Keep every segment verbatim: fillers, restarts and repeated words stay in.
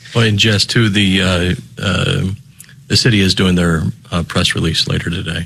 Well, and just to the uh, uh, the city is doing their uh, press release later today,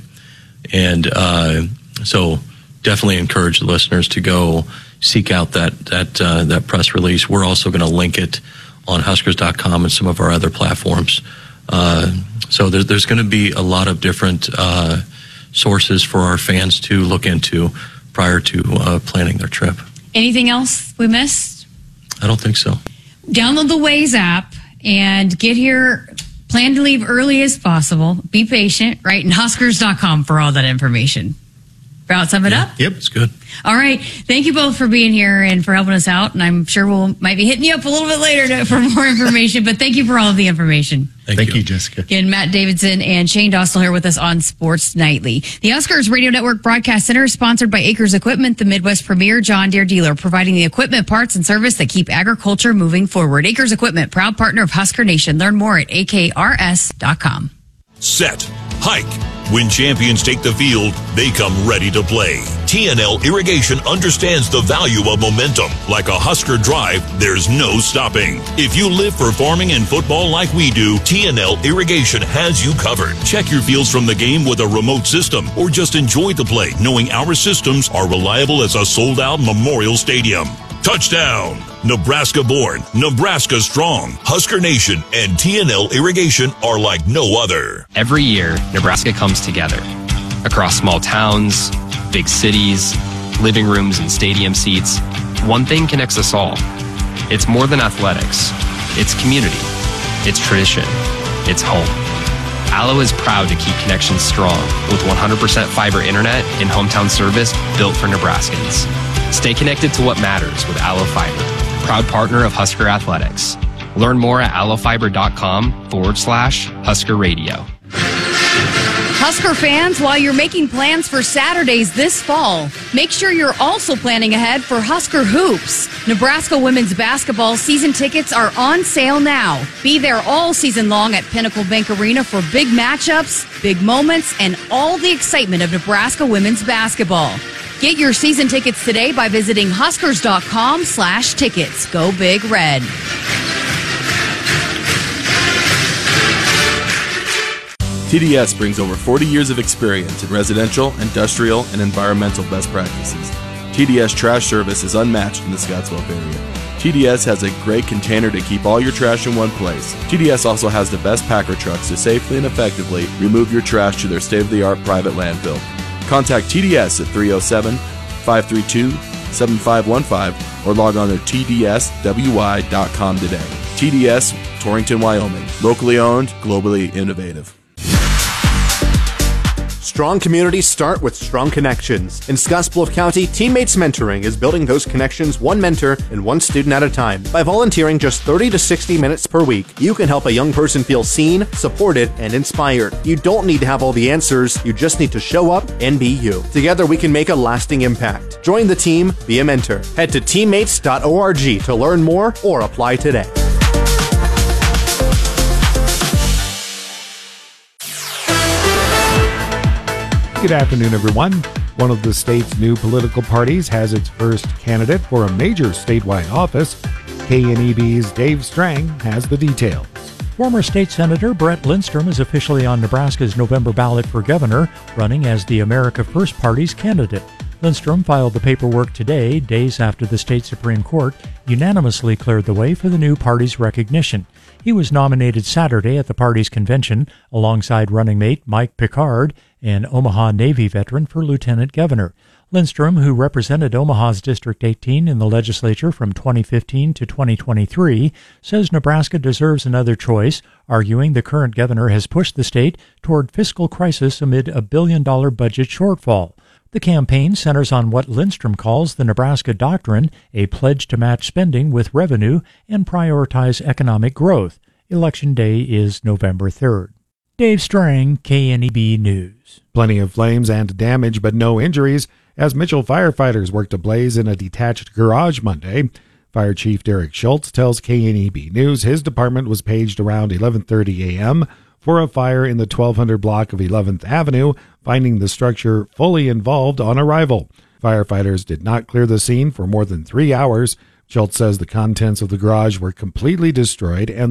and uh, so definitely encourage the listeners to go seek out that that uh, that press release. We're also going to link it on Huskers dot com and some of our other platforms. Uh, so there, there's going to be a lot of different uh, sources for our fans to look into prior to uh, planning their trip. Anything else we missed? I don't think so. Download the Waze app and get here. Plan to leave early as possible. Be patient, right? And Huskers dot com for all that information. About sum it yeah. up? Yep, it's good. All right. Thank you both for being here and for helping us out. And I'm sure we'll might be hitting you up a little bit later to, for more information. But thank you for all of the information. Thank, thank you. you, Jessica. Again, Matt Davidson and Shane Dostal here with us on Sports Nightly. The Huskers Radio Network Broadcast Center is sponsored by Acres Equipment, the Midwest premier John Deere dealer, providing the equipment, parts, and service that keep agriculture moving forward. Acres Equipment, proud partner of Husker Nation. Learn more at A K R S dot com. Set. Hike. When champions take the field, they come ready to play. T N L Irrigation understands the value of momentum. Like a Husker drive, there's no stopping. If you live for farming and football like we do, T N L Irrigation has you covered. Check your fields from the game with a remote system, or just enjoy the play, knowing our systems are reliable as a sold-out Memorial Stadium. Touchdown! Nebraska born, Nebraska strong. Husker Nation and T N L Irrigation are like no other. Every year, Nebraska comes together. Across small towns, big cities, living rooms and stadium seats, one thing connects us all. It's more than athletics. It's community. It's tradition. It's home. Allo is proud to keep connections strong with one hundred percent fiber internet and hometown service built for Nebraskans. Stay connected to what matters with Allo Fiber, proud partner of Husker Athletics. Learn more at allofiber.com forward slash Husker Radio. Husker fans, while you're making plans for Saturdays this fall, make sure you're also planning ahead for Husker Hoops. Nebraska women's basketball season tickets are on sale now. Be there all season long at Pinnacle Bank Arena for big matchups, big moments, and all the excitement of Nebraska women's basketball. Get your season tickets today by visiting Huskers.com slash tickets. Go Big Red. T D S brings over forty years of experience in residential, industrial, and environmental best practices. T D S trash service is unmatched in the Scottsbluff area. T D S has a great container to keep all your trash in one place. T D S also has the best packer trucks to safely and effectively remove your trash to their state-of-the-art private landfill. Contact T D S at three oh seven, five three two, seven five one five or log on to T D S W Y dot com today. T D S, Torrington, Wyoming. Locally owned, globally innovative. Strong communities start with strong connections. In Scottsbluff County, Teammates Mentoring is building those connections one mentor and one student at a time. By volunteering just thirty to sixty minutes per week, you can help a young person feel seen, supported, and inspired. You don't need to have all the answers, you just need to show up and be you. Together we can make a lasting impact. Join the team, be a mentor. Head to teammates dot org to learn more or apply today. Good afternoon, everyone. One of the state's new political parties has its first candidate for a major statewide office. K N E B's Dave Strang has the details. Former State Senator Brett Lindstrom is officially on Nebraska's November ballot for governor, running as the America First Party's candidate. Lindstrom filed the paperwork today, days after the state Supreme Court unanimously cleared the way for the new party's recognition. He was nominated Saturday at the party's convention alongside running mate Mike Picard, an Omaha Navy veteran, for lieutenant governor. Lindstrom, who represented Omaha's District eighteen in the legislature from twenty fifteen to twenty twenty-three, says Nebraska deserves another choice, arguing the current governor has pushed the state toward fiscal crisis amid a billion-dollar budget shortfall. The campaign centers on what Lindstrom calls the Nebraska Doctrine, a pledge to match spending with revenue and prioritize economic growth. Election Day is November third. Dave Strang, K N E B News. Plenty of flames and damage, but no injuries, as Mitchell firefighters worked a blaze in a detached garage Monday. Fire Chief Derek Schultz tells K N E B News his department was paged around eleven thirty a.m. for a fire in the twelve hundred block of eleventh Avenue, finding the structure fully involved on arrival. Firefighters did not clear the scene for more than three hours. Schultz says the contents of the garage were completely destroyed and